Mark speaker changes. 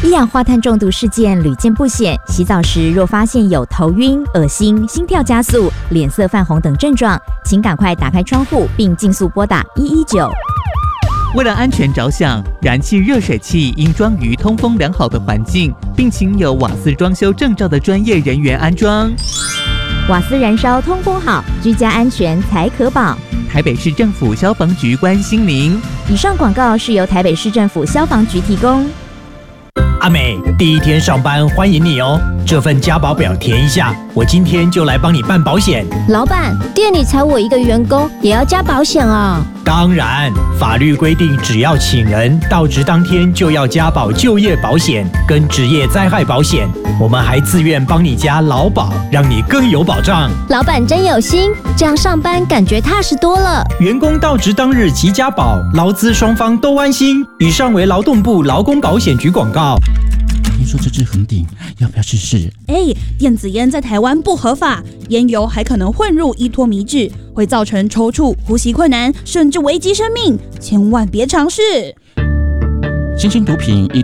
Speaker 1: 一氧化碳中毒事件屡见不鲜，洗澡时若发现有头晕、恶心、心跳加速、脸色泛红等症状，请赶快打开窗户并尽速拨打119。
Speaker 2: 为了安全着想，燃气热水器应装于通风良好的环境，并请有瓦斯装修证照的专业人员安装。
Speaker 1: 瓦斯燃烧通风好，居家安全才可保。
Speaker 2: 台北市政府消防局关心您。
Speaker 1: 以上广告是由台北市政府消防局提供。
Speaker 3: 阿美，第一天上班欢迎你哦！这份加保表填一下，我今天就来帮你办保险。
Speaker 4: 老板，店里才我一个员工，也要加保险啊？
Speaker 3: 当然，法律规定，只要请人到职当天就要加保就业保险跟职业灾害保险，我们还自愿帮你加劳保，让你更有保障。
Speaker 4: 老板真有心，这样上班感觉踏实多了。
Speaker 3: 员工到职当日即加保，劳资双方都安心。以上为劳动部劳工保险局广告。
Speaker 5: 听说这支恒鼎，要不要试试？
Speaker 6: 电子烟在台湾不合法，烟油还可能混入依托醚质，会造成抽搐、呼吸困难，甚至危及生命，千万别尝试。
Speaker 5: 新兴毒品